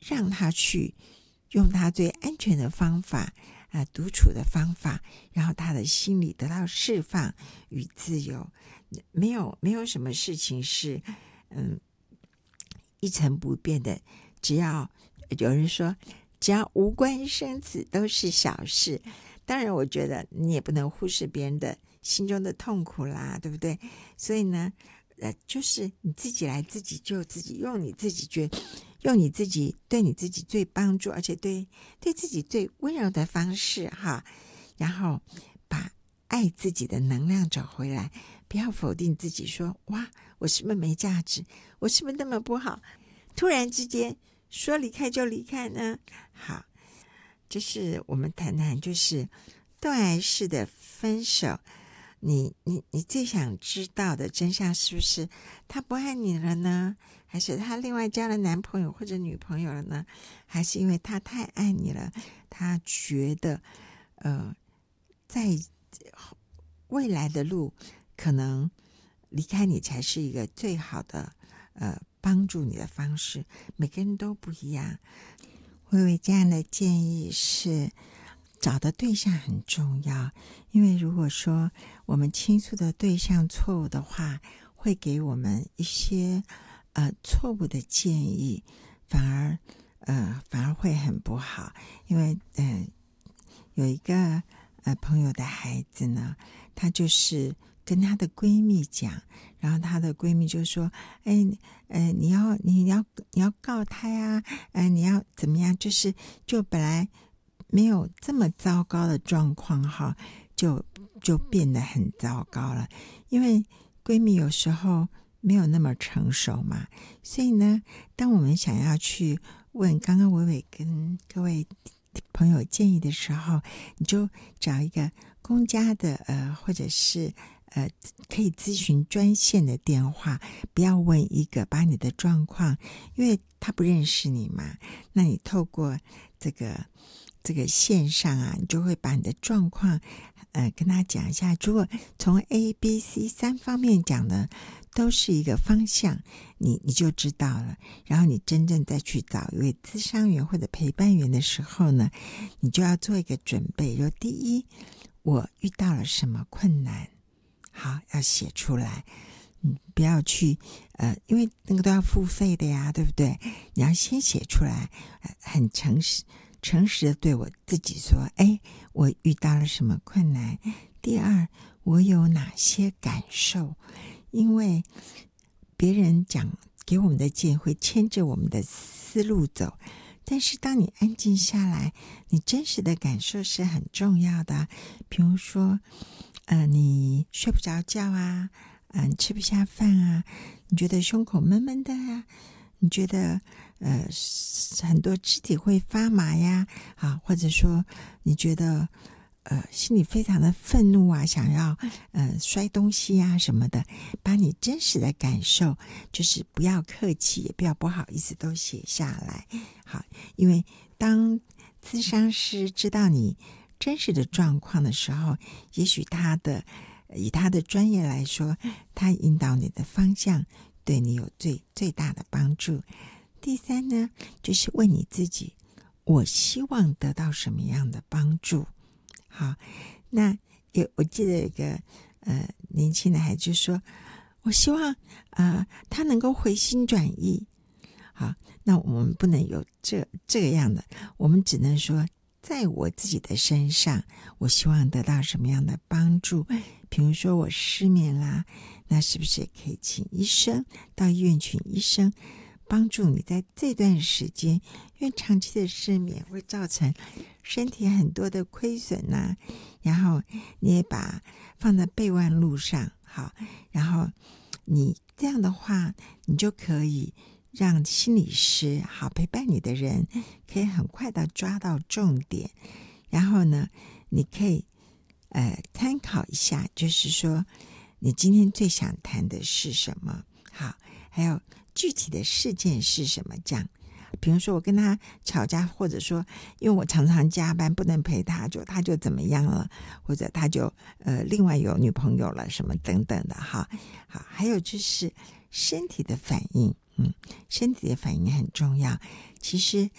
让他去用他最安全的方法独处的方法，然后他的心里得到释放与自由。没有什么事情是一成不变的，只要有人说只要无关生死都是小事。当然我觉得你也不能忽视别人的心中的痛苦啦，对不对？所以呢就是你自己来自己救自己，用你自己对你自己最帮助而且对自己最温柔的方式哈，然后把爱自己的能量找回来，不要否定自己说哇我是不是没价值，我是不是那么不好，突然之间说离开就离开呢？好，就是我们谈谈就是断崖式的分手，你最想知道的真相是不是他不爱你了呢？还是他另外交了男朋友或者女朋友了呢？还是因为他太爱你了，他觉得在未来的路可能离开你才是一个最好的帮助你的方式，每个人都不一样。微微这样的建议是找的对象很重要，因为如果说我们倾诉的对象错误的话，会给我们一些错误的建议，反而会很不好。因为有一个朋友的孩子呢，她就是跟她的闺蜜讲，然后她的闺蜜就说你要告他呀，你要怎么样，就本来没有这么糟糕的状况哈，就变得很糟糕了。因为闺蜜有时候没有那么成熟嘛，所以呢，当我们想要去问刚刚伟伟跟各位朋友建议的时候，你就找一个公家的或者是可以咨询专线的电话，不要问一个把你的状况，因为他不认识你嘛，那你透过这个线上啊，你就会把你的状况跟他讲一下。如果从 A、B、C 3方面讲的都是一个方向，你就知道了。然后你真正再去找一位咨商员或者陪伴员的时候呢，你就要做一个准备，就第一，我遇到了什么困难，好，要写出来。不要去因为那个都要付费的呀，对不对？你要先写出来，很诚实的对我自己说，我遇到了什么困难。第二，我有哪些感受，因为别人讲给我们的建议会牵着我们的思路走，但是当你安静下来，你真实的感受是很重要的。比如说你睡不着觉啊，你吃不下饭啊，你觉得胸口闷闷的啊，你觉得很多肢体会发麻呀，或者说你觉得心里非常的愤怒啊，想要摔东西啊什么的，把你真实的感受，就是不要客气，也不要不好意思，都写下来。好，因为当咨商师知道你真实的状况的时候，也许以他的专业来说，他引导你的方向对你有最大的帮助。第三呢，就是问你自己，我希望得到什么样的帮助。好，那我记得有一个年轻的孩子就说，我希望他能够回心转意。好，那我们不能有这个样的，我们只能说在我自己的身上，我希望得到什么样的帮助。比如说我失眠啦，那是不是也可以请医生，到医院请医生帮助你在这段时间，因为长期的失眠会造成身体很多的亏损啊，然后你也放在备忘录上，好，然后你这样的话，你就可以让心理师好陪伴你的人可以很快的抓到重点，然后呢，你可以参考一下，就是说你今天最想谈的是什么，好，还有具体的事件是什么，这样。比如说我跟他吵架，或者说因为我常常加班不能陪他，他就怎么样了，或者他就另外有女朋友了什么等等的哈。好，还有就是身体的反应，身体的反应很重要。其实